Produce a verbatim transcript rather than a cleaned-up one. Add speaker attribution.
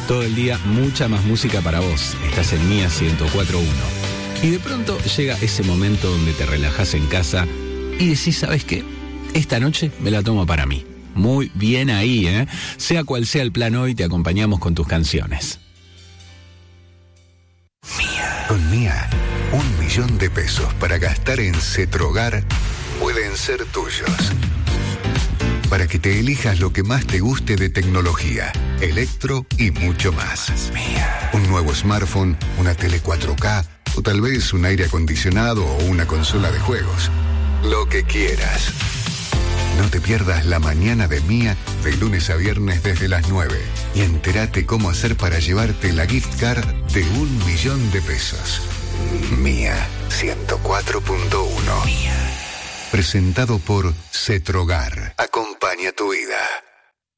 Speaker 1: Todo el día, mucha más música para vos. Estás en Mía ciento cuatro punto uno. Y de pronto llega ese momento donde te relajás en casa y decís, ¿sabes qué? Esta noche me la tomo para mí. Muy bien ahí, ¿eh? Sea cual sea el plan hoy, te acompañamos con tus canciones.
Speaker 2: Mía. Con Mía, un millón de pesos para gastar en Cetrogar pueden ser tuyos. Para que te elijas lo que más te guste de tecnología, electro y mucho más. Mía. Un nuevo smartphone, una tele cuatro K o tal vez un aire acondicionado o una consola de juegos. Lo que quieras. No te pierdas la mañana de Mía de lunes a viernes desde las nueve y entérate cómo hacer para llevarte la gift card de un millón de pesos. Mía ciento cuatro punto uno. Presentado por Cetrogar. Acompaña tu vida.